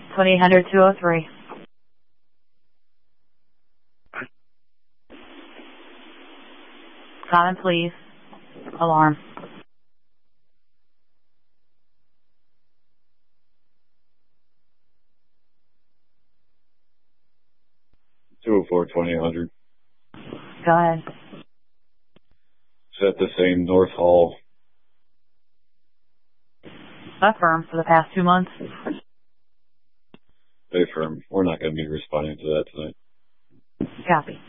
2800-203. Common, please. Alarm. 204-2800. Go ahead. Is that the same North Hall? Affirm for the past 2 months. They affirm. We're not going to be responding to that tonight. Copy.